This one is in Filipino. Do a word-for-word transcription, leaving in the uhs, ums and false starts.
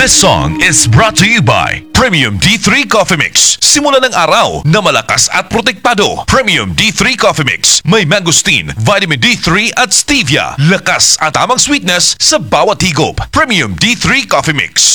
This song is brought to you by Premium D three Coffee Mix. Simula ng araw na malakas at protektado. Premium D three Coffee Mix. May mangosteen, vitamin D three at stevia. Lakas at tamang sweetness sa bawat higop. Premium D three Coffee Mix.